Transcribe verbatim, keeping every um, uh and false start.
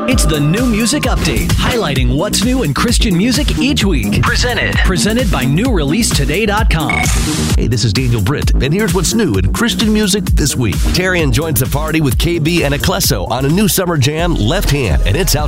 It's the New Music Update, highlighting what's new in Christian music each week. Presented. Presented by new release today dot com. Hey, this is Daniel Britt, and here's what's new in Christian music this week. Tarian joins the party with K B and Eclesso on a new summer jam, Left Hand, and it's out